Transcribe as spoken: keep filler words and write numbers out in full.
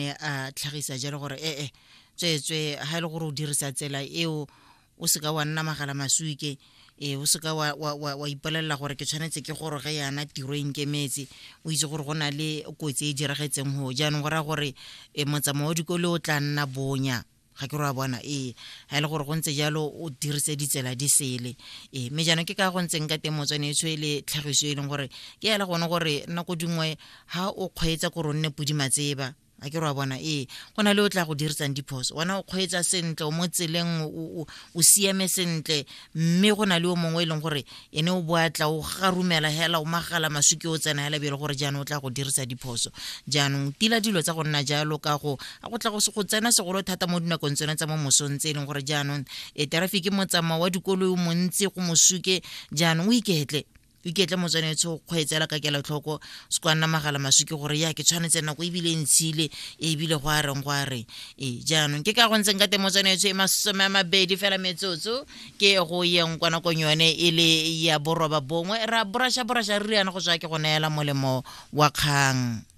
ne a tlhagisa jalo gore e e tswetswe ha ile gore o dirisa tsela eo o se ka wa nna magala masuike e o se ka wa wa wa ipelela gore ke tshwanetse ke gore ga yana tiro e nkemetse o itse gore go na le kotsi e diragetseng ho jaanong go ra gore e motsamao wa dikolo o tla nna bonya ga ke re bona e ha ile gore go ntse jalo o dirise ditsela di sele e me jana ke ka go ntseng ka temotsone e tshwele tlhagiso e leng gore ke ya le gone gore nna go dingwe ha o kgweetsa gore o nne pudi matseba a ke re bona e go na le o tla go dirisang diphoso wana o kgweetsa sentle o mo tseleng o o siame sentle mme go na le o mongwe e leng gore ene o boatla o garumela hela o magala masuke o tsena hela bele gore jana o tla go dirisa diphoso jaanong tila dilo tsa go nna jalo ka go a go tla go se go tsena segolo thata mo dinakong tsena tsa mo mosong tse e leng gore jaanong e traffic motsamao wa dikolo mo ntse go mosuke jaanong o iketle iketle motswanetse go kgweetsela ka kela tlhoko se kwa nna magala masuke gore ya ke tshwanetse nako e bile ntshile e bile go a reng go a re e jaanong ke ka go ntseng ka temotswanetse e masome a mabedi fela metsotso ke go yeng kwa nakong yone e le ya boroba bongwe ra brasha brasha re yana go tswa ke go neela molemo wa kgang